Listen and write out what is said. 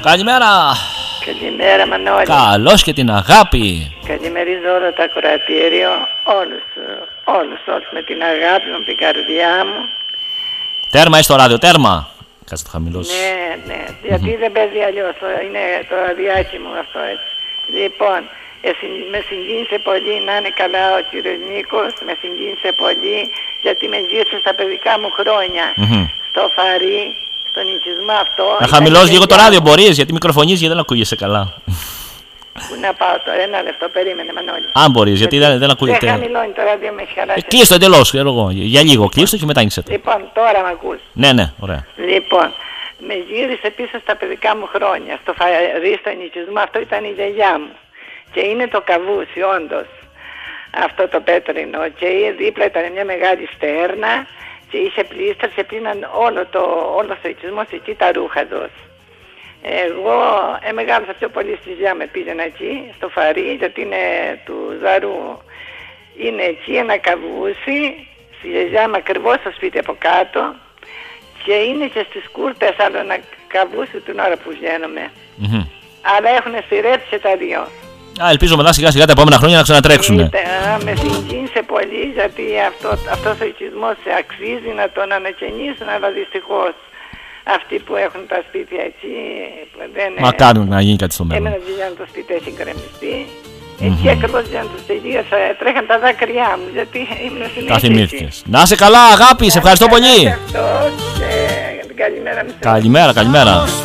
Καλημέρα. Καλημέρα Μανώλη. Καλώς και την αγάπη. Καλημερίζω όλο το ακροατήριο, όλους με την αγάπη μου, την καρδιά μου. Τέρμα ή στο ράδιο, τέρμα. Κάτσε το χαμηλώσει. Ναι, γιατί δεν παίζει αλλιώς, είναι το ραδιάκι μου αυτό έτσι. Λοιπόν, με συγκίνησε πολύ, να είναι καλά ο κύριος Νίκος, με συγκίνησε πολύ γιατί με γύρισε στα παιδικά μου χρόνια. Στο Φαρί, στον οικισμό αυτό. Να χαμηλώσει λίγο το ράδιο μπορείς, γιατί μικροφωνείς και δεν ακούγεσαι καλά. Πού να πάω τώρα, ένα λεπτό, περίμενε Μανώλη. Αν μπορείς, γιατί δεν ακούγεται. Δεν χαμηλώνει το ράδιο, με έχει χαλάσει. Κλείστο εντελώς, ξέρω εγώ. Για λίγο, κλείστο και μετά άνοιξε το. Λοιπόν, τώρα με ακούς. Ναι, ωραία. Λοιπόν, με γύρισε πίσω στα παιδικά μου χρόνια. Στο Φαρί, στον οικισμό, αυτό ήταν η γιαγιά μου. Και είναι το καβούσι, όντως. Αυτό το πέτρινο. Και δίπλα ήταν μια μεγάλη στέρνα. Και είχε πλήστρα και πλήναν όλο ο οικισμός εκεί τα ρούχα τους. Εγώ μεγάλωσα πιο πολύ στη Ζιά, με πήγαινα εκεί, στο Φαρί, γιατί είναι του Ζαρού. Είναι εκεί ένα καβούσι, στη Ζιά μου ακριβώς στο σπίτι από κάτω. Και είναι και στις κούρτες άλλο ένα καβούσι την ώρα που βγαίνουμε. Αλλά έχουν σειρέψει και τα δύο. Ελπίζω μετά σιγά σιγά τα επόμενα χρόνια να ξανατρέξουν. Με συγκίνησε πολύ γιατί αυτός ο οικισμός αξίζει να τον ανακαινήσουν, αλλά δυστυχώς αυτοί που έχουν τα σπίτια εκεί δεν. Μακάρι να γίνει κάτι στο μέλλον. Εμένα βγαίνουν το σπίτι, έχει γκρεμιστεί. Εκεί ακριβώς για να τους τελείωσα, τρέχαν τα δάκρυά μου γιατί ήμουν στην τα θυμήθηκες. Να είσαι καλά, αγάπη, σε ευχαριστώ πολύ. Καλημέρα. Καλημέρα.